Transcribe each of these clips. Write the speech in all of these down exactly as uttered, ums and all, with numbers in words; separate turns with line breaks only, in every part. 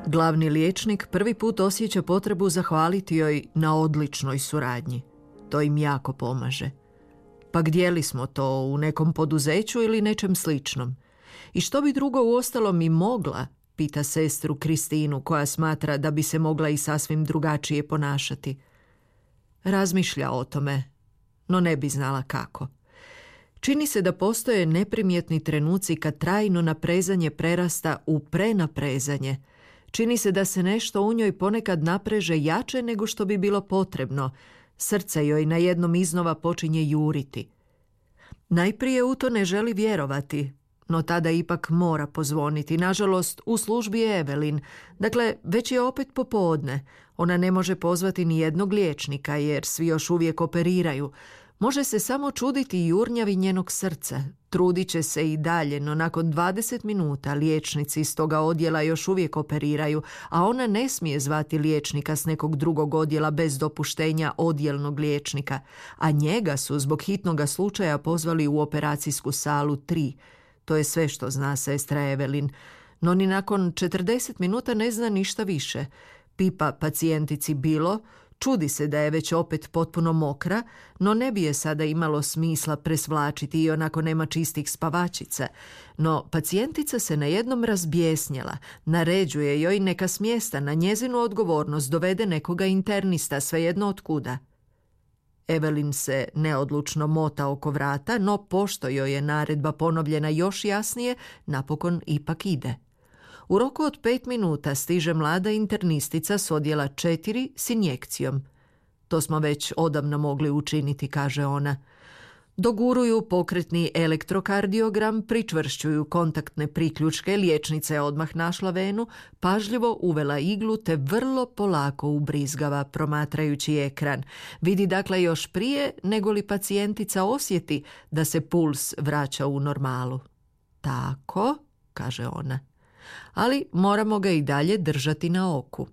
Glavni liječnik prvi put osjeća potrebu zahvaliti joj na odličnoj suradnji. To im jako pomaže. Pa gdje li smo to, u nekom poduzeću ili nečem sličnom? I što bi drugo uostalom i mogla, pita sestru Kristinu, koja smatra da bi se mogla i sasvim drugačije ponašati. Razmišlja o tome, no ne bi znala kako. Čini se da postoje neprimjetni trenuci kad trajno naprezanje prerasta u prenaprezanje. Čini se da se nešto u njoj ponekad napreže jače nego što bi bilo potrebno. Srce joj na jednom iznova počinje juriti. Najprije u to ne želi vjerovati, no tada ipak mora pozvoniti. Nažalost, u službi je Evelin. Dakle, već je opet popodne. Ona ne može pozvati ni jednog liječnika jer svi još uvijek operiraju. Može se samo čuditi jurnjavi njenog srca. Trudit će se i dalje, no nakon dvadeset minuta liječnici iz toga odjela još uvijek operiraju, a ona ne smije zvati liječnika s nekog drugog odjela bez dopuštenja odjelnog liječnika, a njega su zbog hitnoga slučaja pozvali u operacijsku salu tri. To je sve što zna sestra Evelin, no ni nakon četrdeset minuta ne zna ništa više. Pipa pacijentici bilo, čudi se da je već opet potpuno mokra, no ne bi je sada imalo smisla presvlačiti i onako nema čistih spavačica. No pacijentica se najednom razbjesnjela, naređuje joj neka s mjesta na njezinu odgovornost dovede nekoga internista, svejedno od kuda. Evelin se neodlučno mota oko vrata, no pošto joj je naredba ponovljena još jasnije, napokon ipak ide. U roku od pet minuta stiže mlada internistica s odjela četiri s injekcijom. To smo već odavno mogli učiniti, kaže ona. Doguruju pokretni elektrokardiogram, pričvršćuju kontaktne priključke, liječnica je odmah našla venu, pažljivo uvela iglu te vrlo polako ubrizgava promatrajući ekran. Vidi dakle još prije nego li pacijentica osjeti da se puls vraća u normalu. Tako, kaže ona. Ali moramo ga i dalje držati na oku.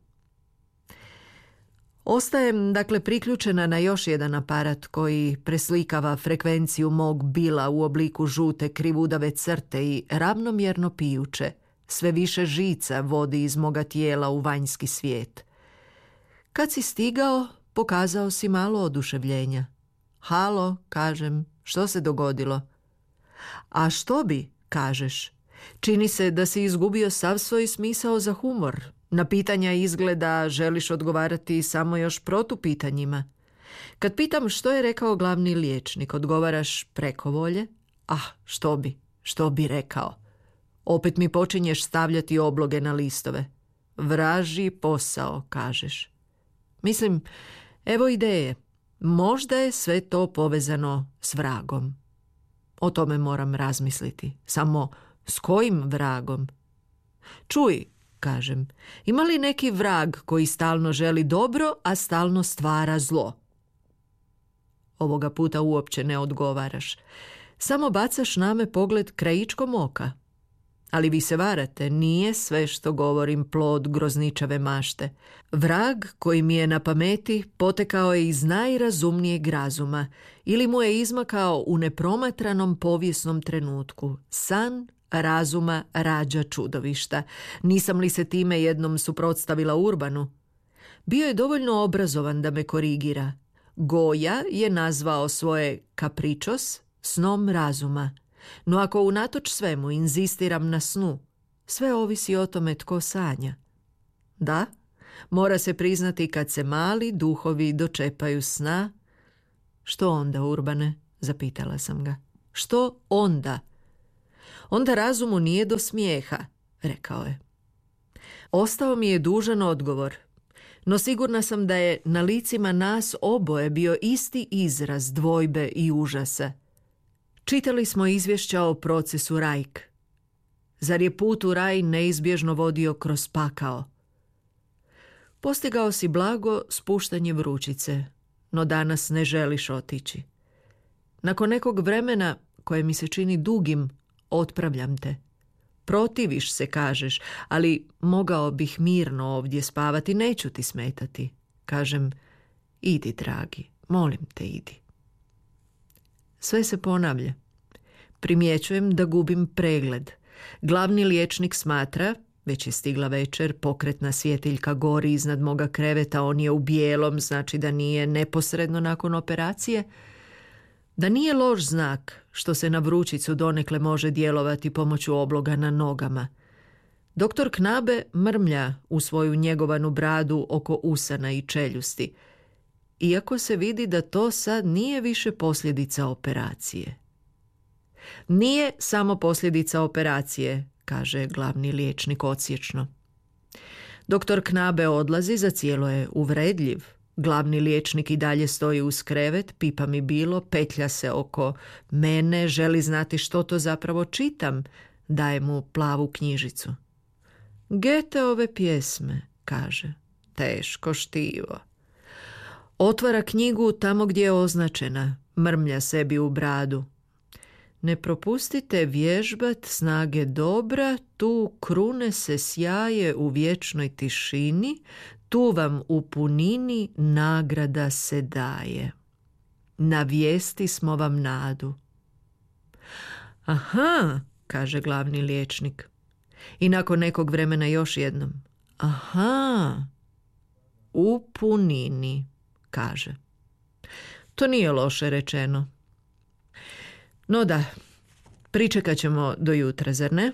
Ostajem, dakle, priključena na još jedan aparat koji preslikava frekvenciju mog bila u obliku žute krivudave crte i ravnomjerno pijuće. Sve više žica vodi iz moga tijela u vanjski svijet. Kad si stigao, pokazao si malo oduševljenja. Halo, kažem, što se dogodilo? A što bi, kažeš? Čini se da si izgubio sav svoj smisao za humor. Na pitanja izgleda želiš odgovarati samo još protupitanjima. Kad pitam što je rekao glavni liječnik, odgovaraš preko volje. Ah, što bi, što bi rekao? Opet mi počinješ stavljati obloge na listove. Vražji posao, kažeš. Mislim, evo ideje. Možda je sve to povezano s vragom. O tome moram razmisliti. Samo s kojim vragom? Čuj, kažem, ima li neki vrag koji stalno želi dobro, a stalno stvara zlo? Ovoga puta uopće ne odgovaraš. Samo bacaš na me pogled krajičkom oka. Ali vi se varate, nije sve što govorim plod grozničave mašte. Vrag koji mi je na pameti potekao je iz najrazumnijeg razuma ili mu je izmakao u nepromatranom povijesnom trenutku. San razuma rađa čudovišta. Nisam li se time jednom suprotstavila Urbanu? Bio je dovoljno obrazovan da me korigira. Goja je nazvao svoje capričos snom razuma. No ako unatoč svemu inzistiram na snu, sve ovisi o tome tko sanja. Da, mora se priznati kad se mali duhovi dočepaju sna. Što onda, Urbane? Zapitala sam ga. Što onda? Onda razumu nije do smijeha, rekao je. Ostao mi je dužan odgovor, no sigurna sam da je na licima nas oboje bio isti izraz dvojbe i užasa. Čitali smo izvješća o procesu Rajk. Zar je put u raj neizbježno vodio kroz pakao? Postigao si blago spuštanje vrućice, no danas ne želiš otići. Nakon nekog vremena, koje mi se čini dugim, otpravljam te. Protiviš se, kažeš, ali mogao bih mirno ovdje spavati, neću ti smetati. Kažem, idi, dragi, molim te, idi. Sve se ponavlja. Primjećujem da gubim pregled. Glavni liječnik smatra, Već je stigla večer, pokretna svjetiljka gori iznad moga kreveta, on je u bijelom, znači da nije neposredno nakon operacije. Da nije loš znak što se na vrućicu donekle može djelovati pomoću obloga na nogama. Doktor Knabe mrmlja u svoju njegovanu bradu oko usana i čeljusti, iako se vidi da to sad nije više posljedica operacije. Nije samo posljedica operacije, kaže glavni liječnik odsječno. Doktor Knabe odlazi, za cijelo je uvredljiv. Glavni liječnik i dalje stoji uz krevet, pipa mi bilo, petlja se oko mene, želi znati što to zapravo čitam, daje mu plavu knjižicu. Goetheove pjesme, kaže. Teško štivo. Otvara knjigu tamo gdje je označena, mrmlja sebi u bradu. Ne propustite vježbat snage dobra, tu krune se sjaje u vječnoj tišini, tu vam u punini nagrada se daje. Na vijesti smo vam nadu. Aha, kaže glavni liječnik. I nakon nekog vremena još jednom. Aha, u punini, kaže. To nije loše rečeno. No da, pričekat ćemo do jutra, zar ne?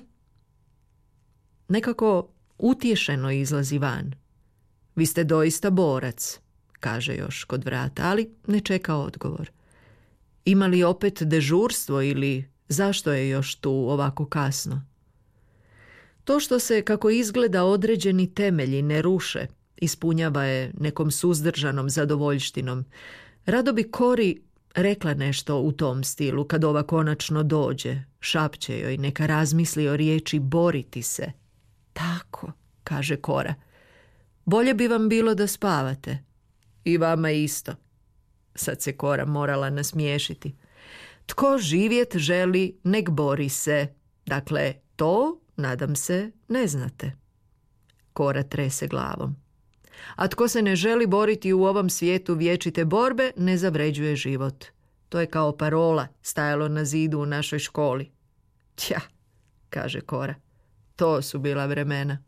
Nekako utješeno izlazi van. Vi ste doista borac, kaže još kod vrata, ali ne čeka odgovor. Ima li opet dežurstvo ili zašto je još tu ovako kasno? To što se, kako izgleda, određeni temelji ne ruše, ispunjava je nekom suzdržanom zadovoljštinom. Rado bi Kori rekla nešto u tom stilu kad ova konačno dođe, šapće joj, neka razmisli o riječi boriti se. Tako, kaže Kora. Bolje bi vam bilo da spavate. I vama isto. Sad se Kora morala nasmiješiti. Tko živjet želi, nek bori se. Dakle, to, nadam se, ne znate. Kora trese glavom. A tko se ne želi boriti u ovom svijetu vječite borbe, ne zavređuje život. To je kao parola stajalo na zidu u našoj školi. Tja, kaže Kora, to su bila vremena.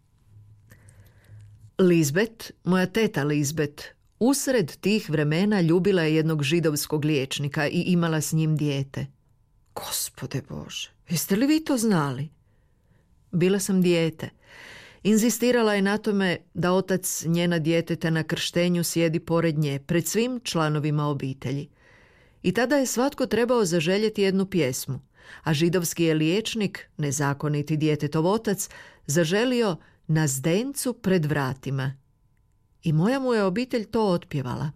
Lizbet, moja teta Lizbet, usred tih vremena ljubila je jednog židovskog liječnika i imala s njim dijete. Gospode Bože, jeste li vi to znali? Bila sam dijete. Inzistirala je na tome da otac njena djeteta na krštenju sjedi pored nje, pred svim članovima obitelji. I tada je svatko trebao zaželjeti jednu pjesmu, a židovski je liječnik, nezakoniti djetetov otac, zaželio na zdencu pred vratima. I moja mu je obitelj to otpjevala.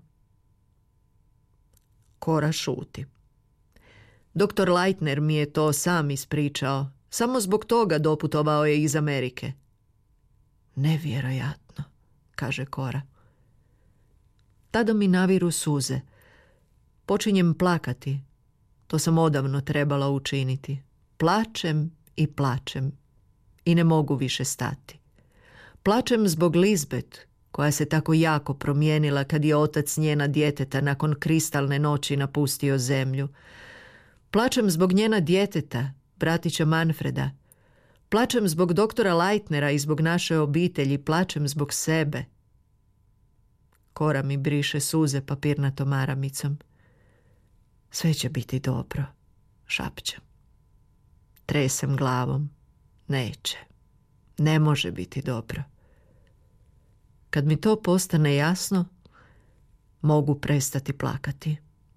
Kora šuti. Doktor Leitner mi je to sam ispričao. Samo zbog toga doputovao je iz Amerike. Nevjerojatno, kaže Kora. Tada mi naviru suze. Počinjem plakati. To sam odavno trebala učiniti. Plačem i plačem. I ne mogu više stati. Plačem zbog Lizbet, koja se tako jako promijenila kad je otac njena djeteta nakon kristalne noći napustio zemlju. Plačem zbog njena djeteta, bratića Manfreda. Plačem zbog doktora Leitnera i zbog naše obitelji. Plačem zbog sebe. Kora mi briše suze papirnatom aramicom. Sve će biti dobro, šapćem. Tresem glavom. Neće. Ne može biti dobro. Kad mi to postane jasno, mogu prestati plakati.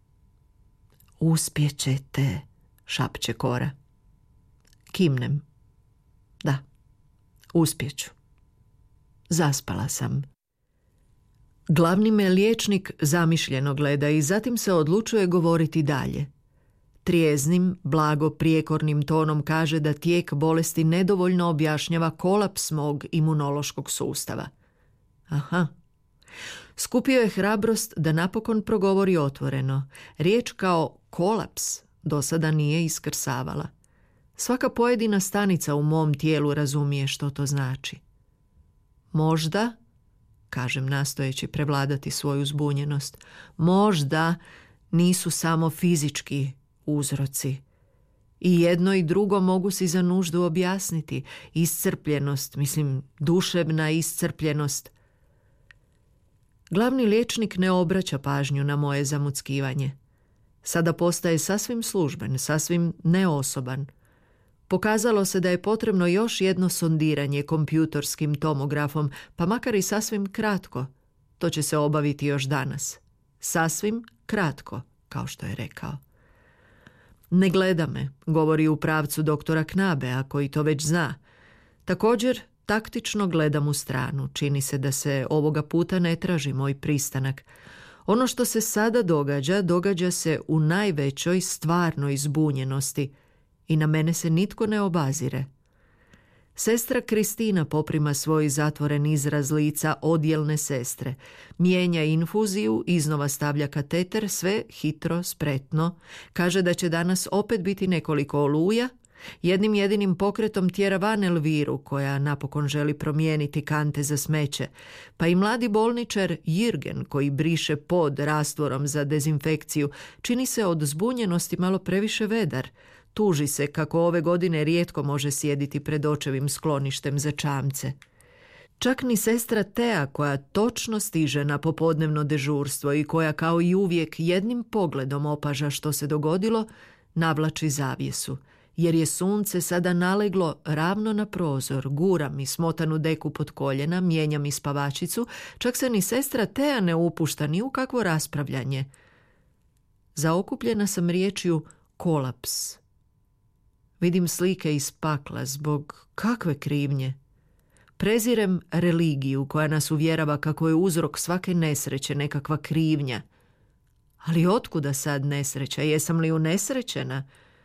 Uspjećete, šapće Kora. Kimnem. Da, uspjeću. Zaspala sam. Glavni me liječnik zamišljeno gleda i zatim se odlučuje govoriti dalje. Trijeznim, blago prijekornim tonom kaže da tijek bolesti nedovoljno objašnjava kolaps mog imunološkog sustava. Aha. Skupio je hrabrost da napokon progovori otvoreno. Riječ kao kolaps do sada nije iskrsavala. Svaka pojedina stanica u mom tijelu razumije što to znači. Možda, kažem nastojeći prevladati svoju zbunjenost, možda nisu samo fizički uzroci. I jedno i drugo mogu si za nuždu objasniti. Iscrpljenost, mislim, duševna iscrpljenost. Glavni liječnik ne obraća pažnju na moje zamuckivanje. Sada postaje sasvim služben, sasvim neosoban. Pokazalo se da je potrebno još jedno sondiranje kompjutorskim tomografom, pa makar i sasvim kratko. To će se obaviti još danas. Sasvim kratko, kao što je rekao. Ne gleda me, govori u pravcu doktora Knabea, koji to već zna. Također, taktično gledam u stranu. Čini se da se ovoga puta ne traži moj pristanak. Ono što se sada događa, događa se u najvećoj stvarnoj zbunjenosti i na mene se nitko ne obazire. Sestra Kristina poprima svoj zatvoren izraz lica odjelne sestre. Mijenja infuziju, iznova stavlja kateter, sve hitro, spretno. Kaže da će danas opet biti nekoliko oluja. Jednim jedinim pokretom tjera van Elviru, koja napokon želi promijeniti kante za smeće. Pa i mladi bolničar Jürgen, koji briše pod rastvorom za dezinfekciju, čini se od zbunjenosti malo previše vedar. Tuži se kako ove godine rijetko može sjediti pred očevim skloništem za čamce. Čak ni sestra Tea, koja točno stiže na popodnevno dežurstvo i koja kao i uvijek jednim pogledom opaža što se dogodilo, navlači zavjesu. Jer je sunce sada naleglo ravno na prozor, gura mi smotanu deku pod koljena, mijenja mi spavačicu, čak se ni sestra Tea ne upušta ni u kakvo raspravljanje. Zaokupljena sam riječju kolaps. Vidim slike iz pakla, zbog kakve krivnje. Prezirem religiju koja nas uvjerava kako je uzrok svake nesreće nekakva krivnja. Ali otkuda sad nesreća? Jesam li unesrećena?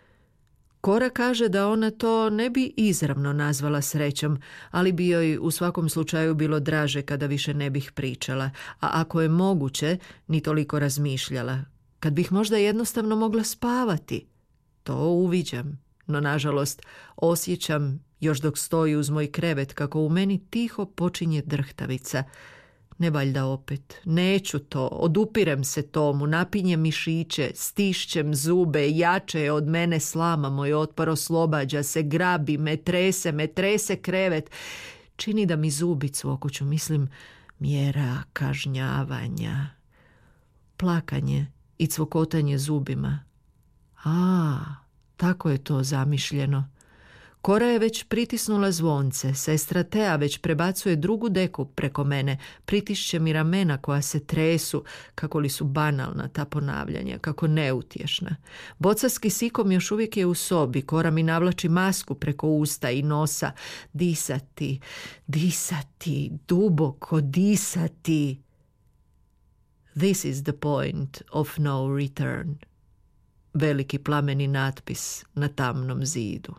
Kora kaže da ona to ne bi izravno nazvala srećom, ali bi joj u svakom slučaju bilo draže kada više ne bih pričala, a ako je moguće, ni toliko razmišljala. Kad bih možda jednostavno mogla spavati. To uviđam, no nažalost osjećam, još dok stoji uz moj krevet, kako u meni tiho počinje drhtavica. Ne valjda opet, neću to, odupirem se tomu, napinjem mišiće, stišćem zube, jače je od mene slama, moj otpor oslobađa se, grabi me, trese me, trese krevet. Čini da mi zubicu okuću, mislim, mjera kažnjavanja. Plakanje i cvokotanje zubima. A, tako je to zamišljeno. Kora je već pritisnula zvonce, sestra Tea već prebacuje drugu deku preko mene, pritišće mi ramena koja se tresu, kako li su banalna ta ponavljanja, kako neutješna. Boca s kisikom još uvijek je u sobi, Kora mi navlači masku preko usta i nosa. Disati, disati, duboko disati. This is the point of no return. Veliki plameni natpis na tamnom zidu.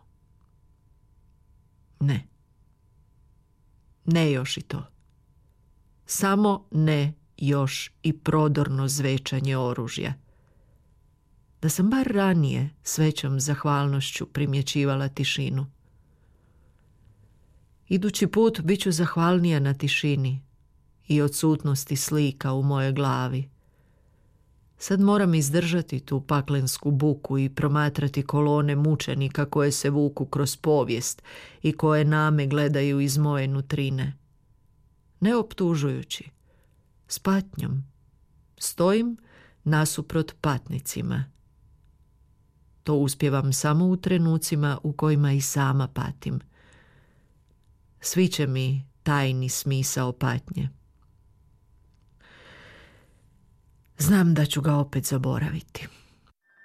Ne. Ne još i to. Samo ne još i prodorno zvečanje oružja. Da sam bar ranije s većom zahvalnošću primjećivala tišinu. Idući put bit ću zahvalnija na tišini i odsutnosti slika u mojoj glavi. Sad moram izdržati tu paklensku buku i promatrati kolone mučenika koje se vuku kroz povijest i koje name gledaju iz moje nutrine. Ne optužujući, s patnjom. Stojim nasuprot patnicima. To uspijevam samo u trenucima u kojima i sama patim. Sviće mi tajni smisao patnje. Znam da ću ga opet zaboraviti.